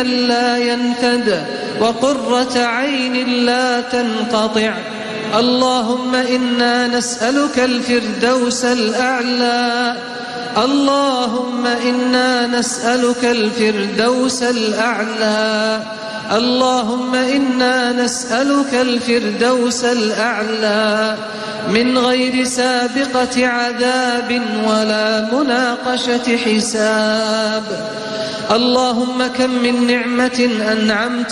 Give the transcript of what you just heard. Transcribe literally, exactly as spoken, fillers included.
لا ينفد وقرة عين لا تنقطع. اللهم إنا نسألك الفردوس الأعلى اللهم إنا نسألك الفردوس الأعلى اللهم إنا نسألك الفردوس الأعلى من غير سابقة عذاب ولا مناقشة حساب. اللهم كم من نعمة أنعمت